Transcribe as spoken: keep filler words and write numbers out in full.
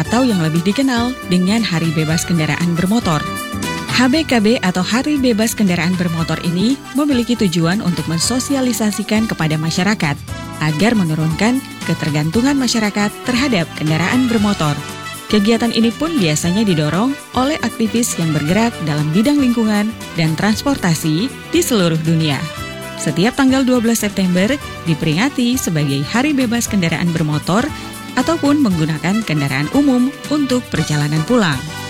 atau yang lebih dikenal dengan Hari Bebas Kendaraan Bermotor. H B K B atau Hari Bebas Kendaraan Bermotor ini memiliki tujuan untuk mensosialisasikan kepada masyarakat agar menurunkan ketergantungan masyarakat terhadap kendaraan bermotor. Kegiatan ini pun biasanya didorong oleh aktivis yang bergerak dalam bidang lingkungan dan transportasi di seluruh dunia. Setiap tanggal dua belas September diperingati sebagai Hari Bebas Kendaraan Bermotor ataupun menggunakan kendaraan umum untuk perjalanan pulang.